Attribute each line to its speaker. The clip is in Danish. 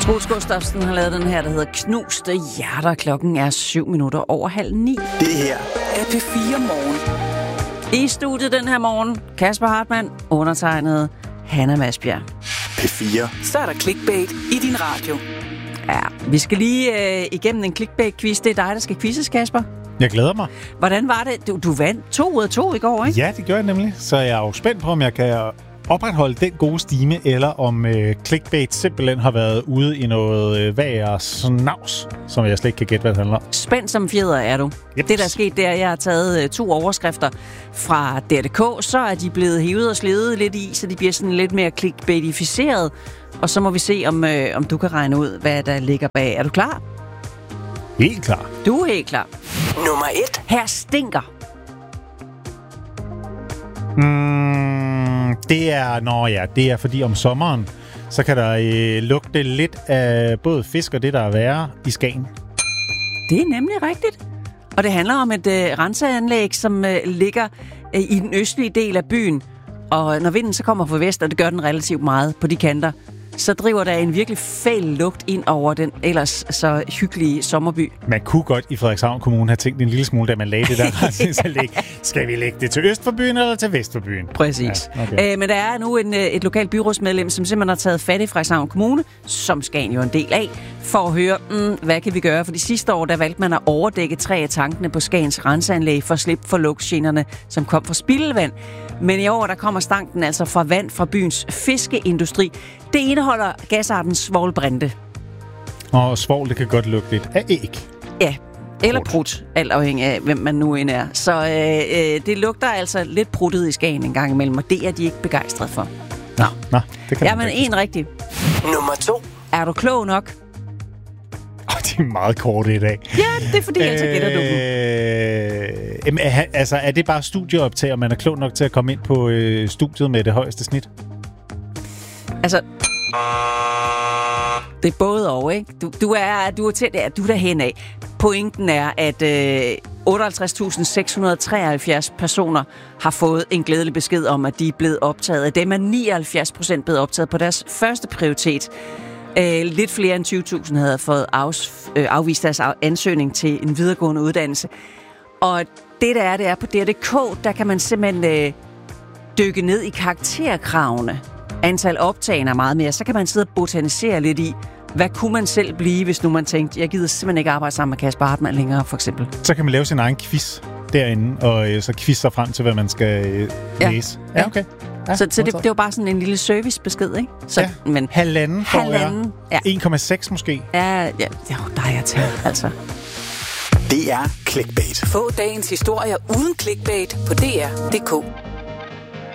Speaker 1: Troels Gustafsson har lavet den her, der hedder Knuste Hjerter. Klokken er 9:07.
Speaker 2: Det her er P4 Morgen.
Speaker 1: I studiet den her morgen, Kasper Hartmann, undertegnet Hanna Masbjerg.
Speaker 2: P4.
Speaker 3: Så er der clickbait i din radio.
Speaker 1: Ja, vi skal lige igennem en clickbait-quiz. Det er dig, der skal quizzes, Kasper.
Speaker 4: Jeg glæder mig.
Speaker 1: Hvordan var det? Du vandt 2 ud af 2 i går, ikke?
Speaker 4: Ja, det gør jeg nemlig. Så jeg er jo spændt på, om jeg kan opretholde den gode stime, eller om clickbait simpelthen har været ude i noget værre snavs, som jeg slet ikke kan gætte, hvad det handler om.
Speaker 1: Spændt som fjeder er du.
Speaker 4: Yep.
Speaker 1: Det, der er sket, det er, at jeg har taget 2 overskrifter fra DR.dk, så er de blevet hævet og sledet lidt i, så de bliver sådan lidt mere clickbaitificeret. Og så må vi se, om du kan regne ud, hvad der ligger bag. Er du klar?
Speaker 4: Helt klar.
Speaker 1: Du er helt klar.
Speaker 3: Nummer 1.
Speaker 1: Her stinker.
Speaker 4: Det er fordi om sommeren, så kan der lugte lidt af både fisk og det, der er værre i Skagen.
Speaker 1: Det er nemlig rigtigt. Og det handler om et renseanlæg, som ligger i den østlige del af byen. Og når vinden så kommer fra vest, og det gør den relativt meget på de kanter, så driver der en virkelig fæl lugt ind over den ellers så hyggelige sommerby.
Speaker 4: Man kunne godt i Frederikshavn Kommune have tænkt en lille smule, da man lagde det der renseanlæg. Skal vi lægge det til øst for byen eller til vest for byen?
Speaker 1: Præcis.
Speaker 4: Ja, okay.
Speaker 1: Men der er nu et lokalt byrådsmedlem, som simpelthen har taget fat i Frederikshavn Kommune, som Skagen jo en del af, for at høre, hvad kan vi gøre? For de sidste år, der valgte man at overdække 3 af tankene på Skagens renseanlæg for at slippe for lugtgenerne, som kom fra spildevand. Men i år, der kommer stanken altså fra vand fra byens fiskeindustri. Det indeholder gasarten svovlbrinte.
Speaker 4: Og svovl, det kan godt lugte lidt af æg.
Speaker 1: Ja, eller prut, alt afhængig af, hvem man nu end er. Så det lugter altså lidt pruttet i Skagen en gang imellem, og det er de ikke begejstrede for.
Speaker 4: Nå, det kan
Speaker 1: Jamen, en rigtig.
Speaker 3: Nummer 2.
Speaker 1: Er du klog nok?
Speaker 4: Det er meget kort i dag.
Speaker 1: Ja, det er fordi, ellers gætter du dem.
Speaker 4: Er det bare studieoptag, og man er klog nok til at komme ind på studiet med det højeste snit?
Speaker 1: Altså, det er både og, ikke? Du er derhen af. Pointen er, at 58.673 personer har fået en glædelig besked om, at de er blevet optaget. Af dem er 79% blevet optaget på deres første prioritet. Lidt flere end 20.000 havde fået afvist deres ansøgning til en videregående uddannelse. Og det er på DR.dk, der kan man simpelthen dykke ned i karakterkravene. Antal optagende er meget mere. Så kan man sidde og botanisere lidt i, hvad kunne man selv blive, hvis nu man tænkte, jeg gider simpelthen ikke arbejde sammen med Kasper Hartmann længere, for eksempel.
Speaker 4: Så kan man lave sin egen quiz derinde, og så quizze sig frem til, hvad man skal læse. Ja, okay. Ja,
Speaker 1: så det var bare sådan en lille servicebesked, ikke? Så,
Speaker 4: ja, men halvanden får jeg. Ja. 1,6 måske.
Speaker 1: Ja, der er jeg til, altså.
Speaker 2: Det er clickbait.
Speaker 3: Få dagens historier uden clickbait på DR.dk.